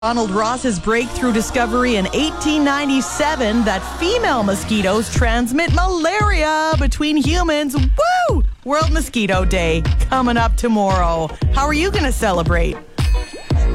Donald Ross's breakthrough discovery in 1897 that female mosquitoes transmit malaria between humans. Woo! World Mosquito Day coming up tomorrow. How are you going to celebrate?